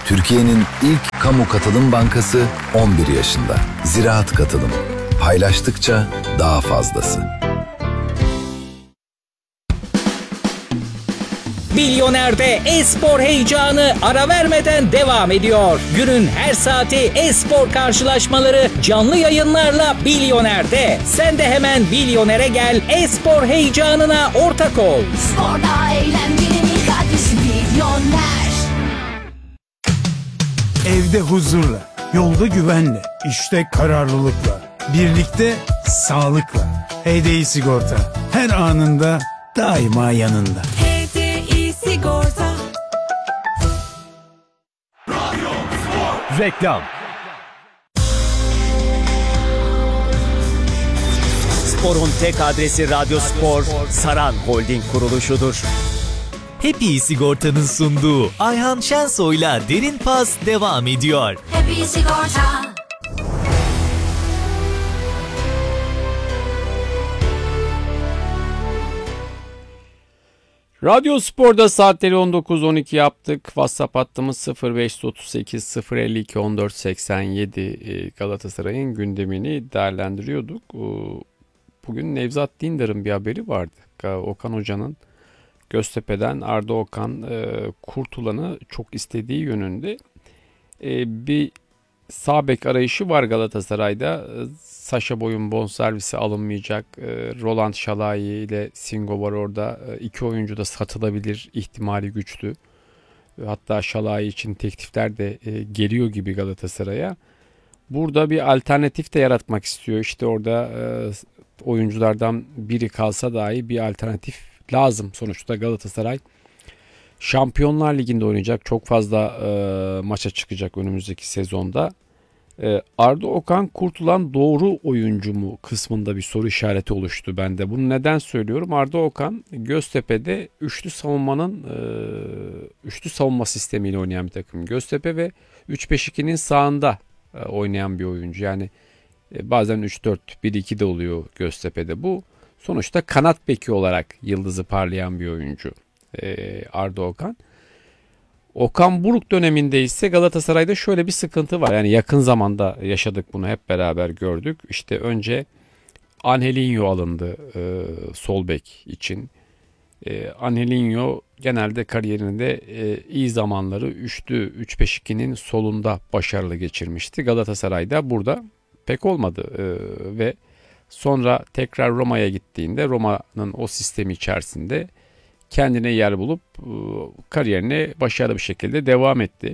Türkiye'nin ilk kamu katılım bankası 11 yaşında. Ziraat Katılım. Paylaştıkça daha fazlası. Bilyoner'de e-spor heyecanı ara vermeden devam ediyor. Günün her saati e-spor karşılaşmaları canlı yayınlarla Bilyoner'de. Sen de hemen Bilyoner'e gel, e-spor heyecanına ortak ol. Sporda eğlenmenin ilk adresi Bilyoner. Evde huzurla, yolda güvenle, işte kararlılıkla, birlikte sağlıkla. HDI Sigorta her anında daima yanında. HDI Sigorta. Reklam. Spor'un tek adresi Radyo Spor, Saran Holding kuruluşudur. Happy Sigorta'nın sunduğu Ayhan Şensoy'la Derin Pas devam ediyor. Happy Sigorta. Radyo Spor'da saatleri 19.12 yaptık. WhatsApp hattımız 0538 052 14 87. Galatasaray'ın gündemini değerlendiriyorduk. Bugün Nevzat Dindar'ın bir haberi vardı. Okan Hoca'nın Göztepe'den Arda Okan Kurtulan'ı çok istediği yönünde. Bir sağ bek arayışı var Galatasaray'da. Saşa Boy'un bonservisi alınmayacak. Roland Şalai ile Singo var orada. İki oyuncu da satılabilir ihtimali güçlü. Hatta Şalai için teklifler de geliyor gibi Galatasaray'a. Burada bir alternatif de yaratmak istiyor. İşte orada oyunculardan biri kalsa dahi bir alternatif lazım. Sonuçta Galatasaray Şampiyonlar Ligi'nde oynayacak. Çok fazla maça çıkacak önümüzdeki sezonda. Arda Okan Kurtulan doğru oyuncu mu kısmında bir soru işareti oluştu bende. Bunu neden söylüyorum? Arda Okan Göztepe'de üçlü savunma sistemiyle oynayan bir takım. Göztepe ve 3-5-2'nin sağında oynayan bir oyuncu. Yani bazen 3-4-1-2 de oluyor Göztepe'de bu. Sonuçta kanat beki olarak yıldızı parlayan bir oyuncu Arda Okan. Okan Buruk döneminde ise Galatasaray'da şöyle bir sıkıntı var. Yani yakın zamanda yaşadık bunu, hep beraber gördük. İşte önce Angelinho alındı sol bek için. Angelinho genelde kariyerinde iyi zamanları 3-5-2'nin solunda başarılı geçirmişti. Galatasaray'da burada pek olmadı ve sonra tekrar Roma'ya gittiğinde Roma'nın o sistemi içerisinde kendine yer bulup kariyerine başarılı bir şekilde devam etti.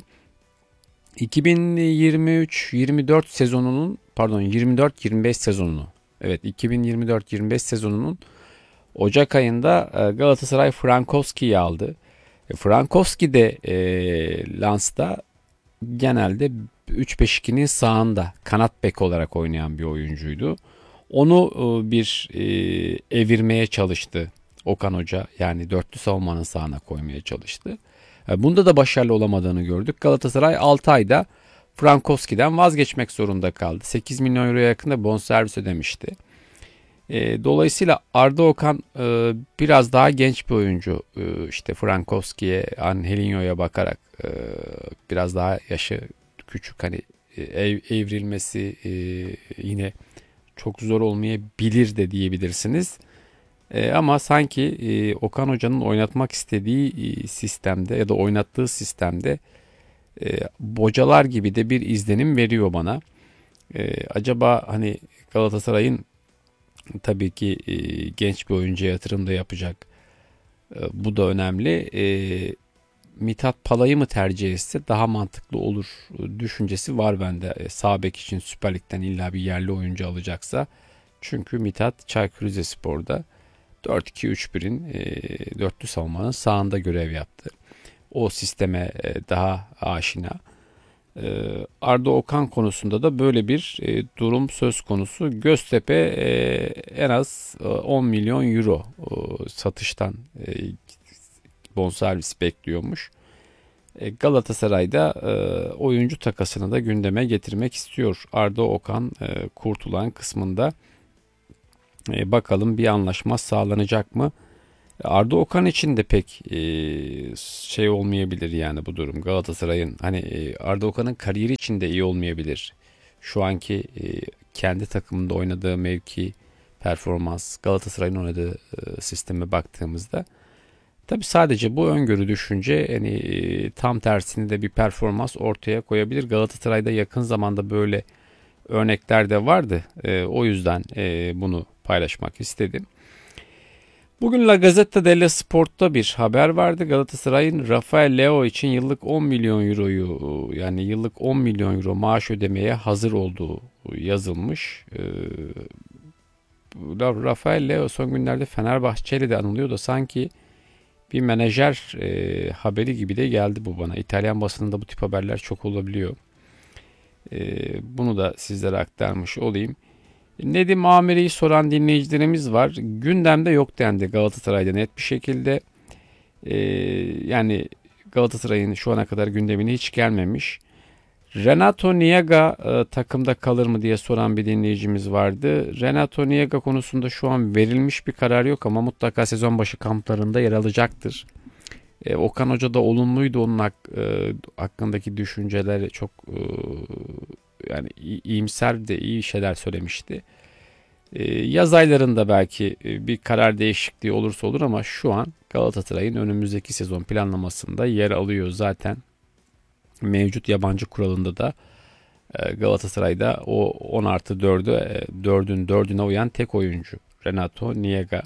2023-24 sezonunun 24-25 sezonunu 2024-25 sezonunun Ocak ayında Galatasaray Frankowski'yi aldı. Frankowski de Lens'ta genelde 3-5-2'nin sağında kanat bek olarak oynayan bir oyuncuydu. Onu evirmeye çalıştı Okan Hoca, yani dörtlü savunmanın sağına koymaya çalıştı. Bunda da başarılı olamadığını gördük. Galatasaray 6 ayda Frankowski'den vazgeçmek zorunda kaldı. 8 milyon euroya yakında bonservis ödemişti. Dolayısıyla Arda Okan biraz daha genç bir oyuncu. İşte Frankowski'ye, Angelinho'ya bakarak biraz daha yaşı küçük, hani evrilmesi yine çok zor olmayabilir de diyebilirsiniz. Ama sanki Okan Hoca'nın oynatmak istediği sistemde ya da oynattığı sistemde bocalar gibi de bir izlenim veriyor bana. Acaba hani Galatasaray'ın tabii ki genç bir oyuncuya yatırım da yapacak. Bu da önemli. Mithat Pala'yı mı tercih etse daha mantıklı olur düşüncesi var bende. Sağ bek için Süper Lig'den illa bir yerli oyuncu alacaksa. Çünkü Mithat Çaykur Rizespor'da 4-2-3-1'in dörtlü savunmanın sağında görev yaptı. O sisteme daha aşina. Arda Okan konusunda da böyle bir durum söz konusu. Göztepe en az 10 milyon euro satıştan bonservis bekliyormuş. Galatasaray'da oyuncu takasını da gündeme getirmek istiyor. Arda Okan Kurtulan kısmında bakalım bir anlaşma sağlanacak mı? Arda Okan için de pek şey olmayabilir yani bu durum. Galatasaray'ın hani Arda Okan'ın kariyeri için de iyi olmayabilir. Şu anki kendi takımında oynadığı mevki, performans, Galatasaray'ın oynadığı sisteme baktığımızda tabii sadece bu öngörü düşünce hani tam tersini de bir performans ortaya koyabilir. Galatasaray'da yakın zamanda böyle örnekler de vardı. O yüzden bunu paylaşmak istedim. Bugün La Gazzetta dello Sport'ta bir haber vardı. Galatasaray'ın Rafael Leo için yıllık 10 milyon euroyu yani yıllık 10 milyon euro maaş ödemeye hazır olduğu yazılmış. Rafael Leo son günlerde Fenerbahçe'yle de anılıyor da sanki bir menajer haberi gibi de geldi bu bana. İtalyan basınında bu tip haberler çok olabiliyor. Bunu da sizlere aktarmış olayım. Nedim Amiri'yi soran dinleyicilerimiz var. Gündemde yok dendi Galatasaray'da net bir şekilde. Yani Galatasaray'ın şu ana kadar gündemine hiç gelmemiş. Renato Niega takımda kalır mı diye soran bir dinleyicimiz vardı. Renato Niega konusunda şu an verilmiş bir karar yok ama mutlaka sezon başı kamplarında yer alacaktır. Okan Hoca da olumluydu onun hakkındaki düşünceler çok yani iyimser de iyi şeyler söylemişti. Yaz aylarında belki bir karar değişikliği olursa olur ama şu an Galatasaray'ın önümüzdeki sezon planlamasında yer alıyor zaten. Mevcut yabancı kuralında da Galatasaray'da o 10+4'ün 4'üne uyan tek oyuncu Renato Niega.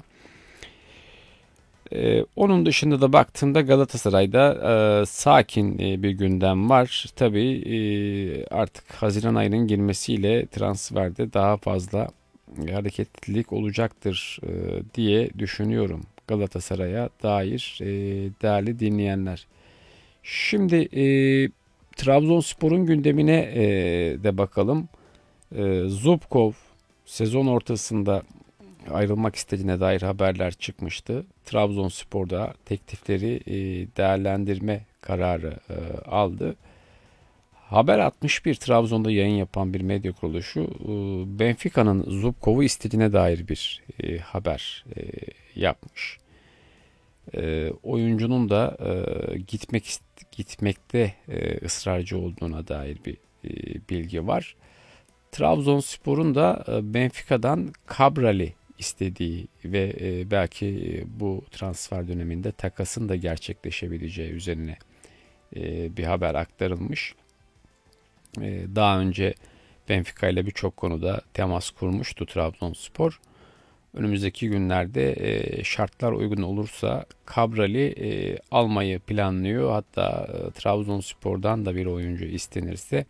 Onun dışında da baktığımda Galatasaray'da sakin bir gündem var. Tabii artık Haziran ayının girmesiyle transferde daha fazla hareketlilik olacaktır diye düşünüyorum Galatasaray'a dair değerli dinleyenler. Şimdi Trabzonspor'un gündemine de bakalım. Zubkov sezon ortasında ayrılmak istediğine dair haberler çıkmıştı. Trabzonspor'da teklifleri değerlendirme kararı aldı. Haber 61 Trabzon'da yayın yapan bir medya kuruluşu Benfica'nın Zubkov'u istediğine dair bir haber yapmış. Oyuncunun da gitmekte ısrarcı olduğuna dair bir bilgi var. Trabzonspor'un da Benfica'dan Cabral'i istediği ve belki bu transfer döneminde takasın da gerçekleşebileceği üzerine bir haber aktarılmış. Daha önce Benfica ile birçok konuda temas kurmuştu Trabzonspor. Önümüzdeki günlerde şartlar uygun olursa Cabral'i almayı planlıyor. Hatta Trabzonspor'dan da bir oyuncu istenirse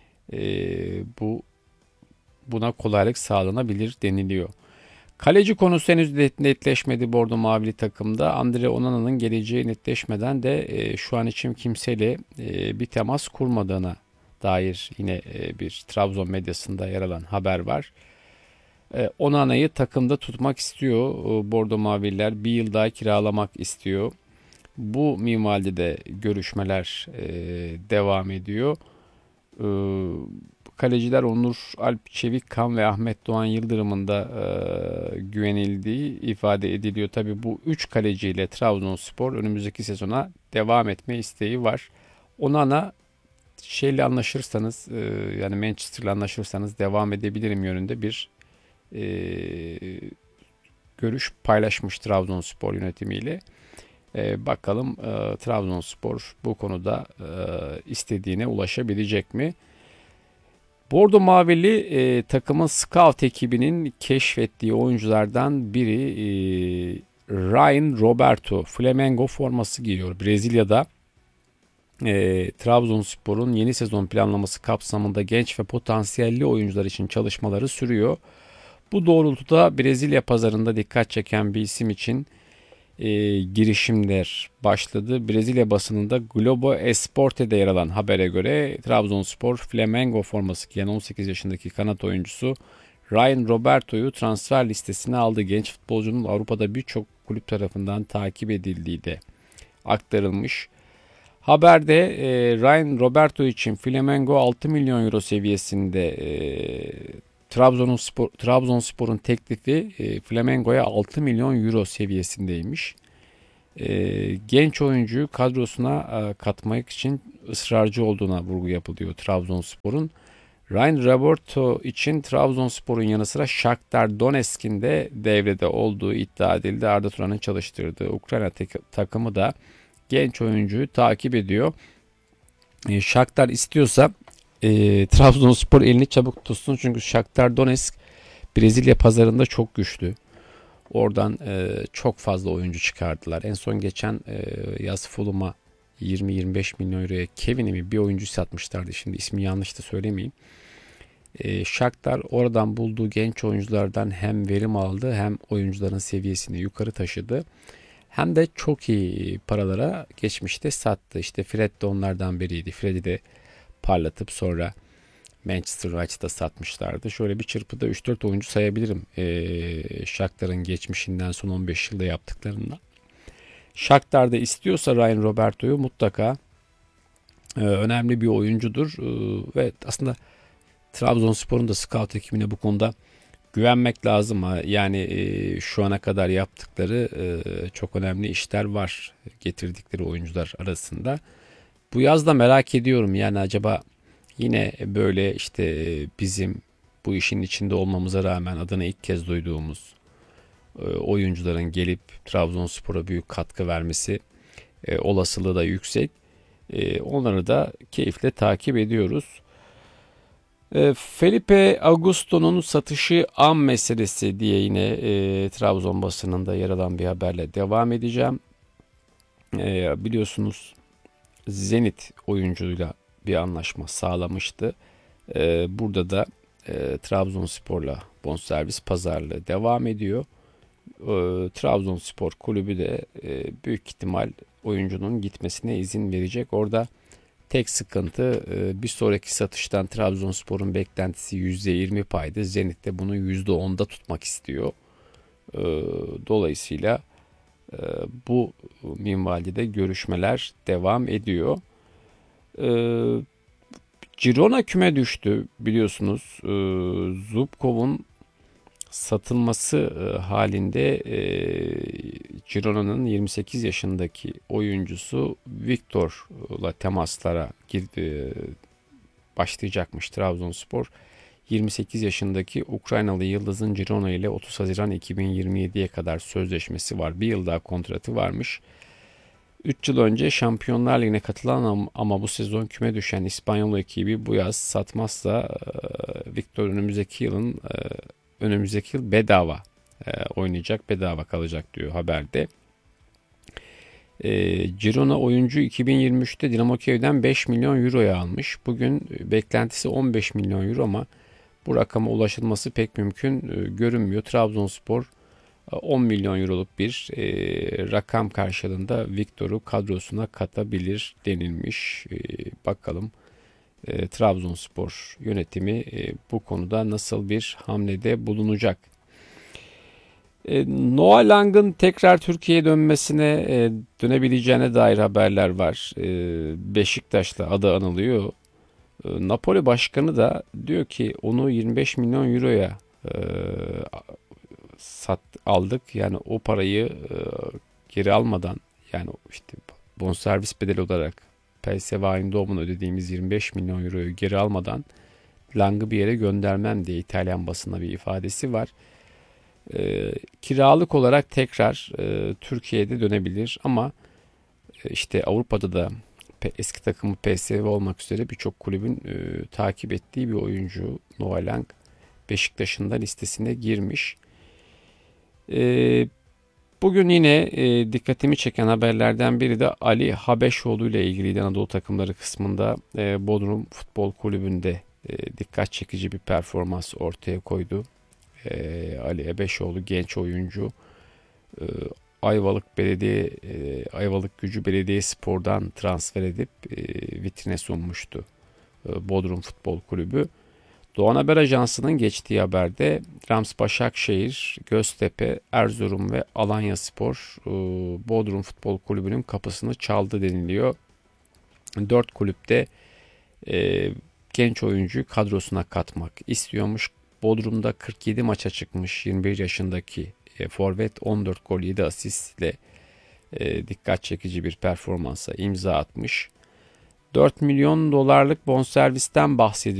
buna kolaylık sağlanabilir deniliyor. Kaleci konusu henüz netleşmedi Bordo Mavili takımda. Andre Onana'nın geleceği netleşmeden de şu an için kimseyle bir temas kurmadığına dair yine bir Trabzon medyasında yer alan haber var. Onana'yı takımda tutmak istiyor Bordo Mavililer. Bir yıl daha kiralamak istiyor. Bu minvalde de görüşmeler devam ediyor. Kaleciler Onur Alp Çevikkan ve Ahmet Doğan Yıldırım'ın da güvenildiği ifade ediliyor. Tabii bu 3 kaleciyle Trabzonspor önümüzdeki sezona devam etme isteği var. Onana şeyle anlaşırsanız yani Manchester'la anlaşırsanız devam edebilirim yönünde bir görüş paylaşmış Trabzonspor yönetimiyle. Bakalım Trabzonspor bu konuda istediğine ulaşabilecek mi? Bordo Mavili takımın scout ekibinin keşfettiği oyunculardan biri Ryan Roberto. Flamengo forması giyiyor. Brezilya'da Trabzonspor'un yeni sezon planlaması kapsamında genç ve potansiyelli oyuncular için çalışmaları sürüyor. Bu doğrultuda Brezilya pazarında dikkat çeken bir isim için girişimler başladı. Brezilya basınında Globo Esporte'de yer alan habere göre Trabzonspor Flamengo forması giyen 18 yaşındaki kanat oyuncusu Ryan Roberto'yu transfer listesine aldı. Genç futbolcunun Avrupa'da birçok kulüp tarafından takip edildiği de aktarılmış. Haberde Ryan Roberto için Flamengo 6 milyon euro seviyesinde Trabzonspor'un teklifi Flamengo'ya 6 milyon euro seviyesindeymiş. Genç oyuncuyu kadrosuna katmak için ısrarcı olduğuna vurgu yapılıyor Trabzonspor'un. Ryan Roberto için Trabzonspor'un yanı sıra Shakhtar Donetsk'in de devrede olduğu iddia edildi. Arda Turan'ın çalıştırdığı Ukrayna takımı da genç oyuncuyu takip ediyor. Shakhtar istiyorsa Trabzonspor elini çabuk tutsun, çünkü Shakhtar Donetsk Brezilya pazarında çok güçlü. Oradan çok fazla oyuncu çıkardılar. En son geçen yaz Fulham'a 20-25 milyon euroya Kevin'i mi bir oyuncu satmışlardı. Şimdi ismi yanlış da söylemeyeyim. Shakhtar oradan bulduğu genç oyunculardan hem verim aldı, hem oyuncuların seviyesini yukarı taşıdı. Hem de çok iyi paralara geçmişte sattı. İşte Fred de onlardan biriydi. Fred'i de parlatıp sonra Manchester United'a satmışlardı. Şöyle bir çırpıda 3-4 oyuncu sayabilirim. Shakhtar'ın geçmişinden son 15 yılda yaptıklarından. Shakhtar da istiyorsa Ryan Roberto'yu mutlaka önemli bir oyuncudur. Ve aslında Trabzonspor'un da scout ekibine bu konuda güvenmek lazım. Yani şu ana kadar yaptıkları çok önemli işler var getirdikleri oyuncular arasında. Bu yaz da merak ediyorum, yani acaba yine böyle işte bizim bu işin içinde olmamıza rağmen adını ilk kez duyduğumuz oyuncuların gelip Trabzonspor'a büyük katkı vermesi olasılığı da yüksek. Onları da keyifle takip ediyoruz. Felipe Augusto'nun satışı an meselesi diye yine Trabzon basınında yer alan bir haberle devam edeceğim. Biliyorsunuz Zenit oyuncuyla bir anlaşma sağlamıştı. Burada da Trabzonspor'la bonservis pazarlığı devam ediyor. Trabzonspor kulübü de büyük ihtimal oyuncunun gitmesine izin verecek. Orada tek sıkıntı bir sonraki satıştan Trabzonspor'un beklentisi %20 paydı. Zenit de bunu %10'da tutmak istiyor. Dolayısıyla bu minvalde de görüşmeler devam ediyor. Girona küme düştü biliyorsunuz. Zubkov'un satılması halinde Girona'nın 28 yaşındaki oyuncusu Victor'la temaslara başlayacakmış Trabzonspor. 28 yaşındaki Ukraynalı yıldızın Girona ile 30 Haziran 2027'ye kadar sözleşmesi var. Bir yıl daha kontratı varmış. 3 yıl önce Şampiyonlar Ligi'ne katılan ama bu sezon küme düşen İspanyol ekibi bu yaz satmazsa Victor önümüzdeki yıl bedava oynayacak, bedava kalacak diyor haberde. Girona oyuncu 2023'te Dinamo Kiev'den 5 milyon euroya almış. Bugün beklentisi 15 milyon euro ama bu rakama ulaşılması pek mümkün görünmüyor. Trabzonspor 10 milyon euroluk bir rakam karşılığında Victor'u kadrosuna katabilir denilmiş. Bakalım Trabzonspor yönetimi bu konuda nasıl bir hamlede bulunacak? Noah Lang'ın tekrar Türkiye'ye dönebileceğine dair haberler var. Beşiktaş'la adı anılıyor. Napoli başkanı da diyor ki onu 25 milyon euroya aldık. Yani o parayı geri almadan, yani işte bonservis bedeli olarak PSV Eindhoven ödediğimiz 25 milyon euroyu geri almadan Lang'ı bir yere göndermem diye İtalyan basına bir ifadesi var. Kiralık olarak tekrar Türkiye'de dönebilir ama işte Avrupa'da da eski takımı PSV olmak üzere birçok kulübün takip ettiği bir oyuncu Noah Lang Beşiktaş'ın da listesine girmiş. Bugün yine dikkatimi çeken haberlerden biri de Ali Habeşoğlu ile ilgili Anadolu takımları kısmında Bodrum Futbol Kulübü'nde dikkat çekici bir performans ortaya koydu. Ali Habeşoğlu genç oyuncu Ayvalık Gücü Belediyespor'dan transfer edip vitrine sunmuştu Bodrum Futbol Kulübü. Doğan Haber Ajansı'nın geçtiği haberde Rams Başakşehir, Göztepe, Erzurum ve Alanyaspor Bodrum Futbol Kulübü'nün kapısını çaldı deniliyor. 4 kulüpte genç oyuncuyu kadrosuna katmak istiyormuş. Bodrum'da 47 maça çıkmış 21 yaşındaki forvet 14 gol 7 asistle dikkat çekici bir performansa imza atmış. 4 milyon dolarlık bonservisten bahsediyor.